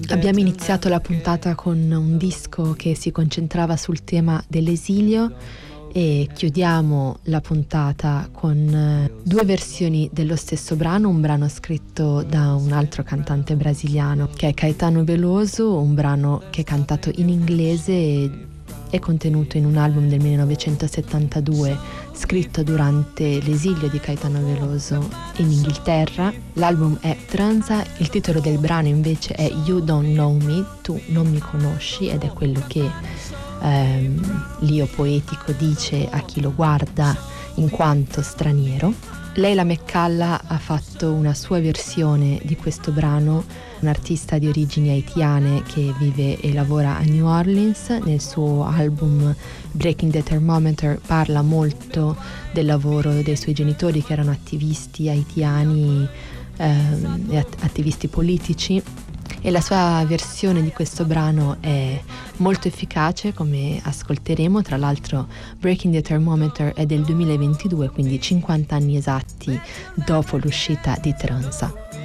Abbiamo iniziato la puntata con un disco che si concentrava sul tema dell'esilio e chiudiamo la puntata con due versioni dello stesso brano, un brano scritto da un altro cantante brasiliano che è Caetano Veloso, un brano che è cantato in inglese e è contenuto in un album del 1972 scritto durante l'esilio di Caetano Veloso in Inghilterra. L'album è Transa, il titolo del brano invece è You Don't Know Me, tu non mi conosci, ed è quello che l'io poetico dice a chi lo guarda in quanto straniero. Leila McCalla ha fatto una sua versione di questo brano, un'artista di origini haitiane che vive e lavora a New Orleans. Nel suo album Breaking the Thermometer parla molto del lavoro dei suoi genitori, che erano attivisti haitiani e attivisti politici, e la sua versione di questo brano è molto efficace, come ascolteremo. Tra l'altro Breaking the Thermometer è del 2022, quindi 50 anni esatti dopo l'uscita di Transa.